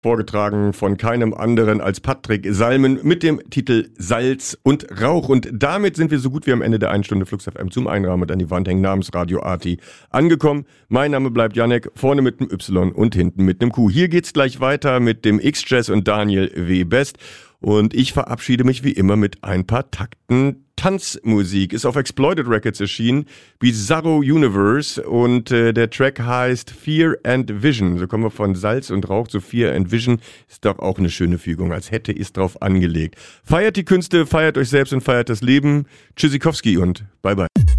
Vorgetragen von keinem anderen als Patrick Salmen mit dem Titel Salz und Rauch. Und damit sind wir so gut wie am Ende der 1 Stunde Flux FM zum Einrahmen und an die Wand hängen namens Radio Arti angekommen. Mein Name bleibt Janek, vorne mit dem Y und hinten mit einem Q. Hier geht's gleich weiter mit dem X-Jazz und Daniel W. Best. Und ich verabschiede mich wie immer mit ein paar Takten Tanzmusik. Ist auf Exploited Records erschienen, Bizarro Universe, und der Track heißt Fear and Vision. So kommen wir von Salz und Rauch zu Fear and Vision. Ist doch auch eine schöne Fügung, als hätte ich es drauf angelegt. Feiert die Künste, feiert euch selbst und feiert das Leben. Tschüssikowski und bye bye.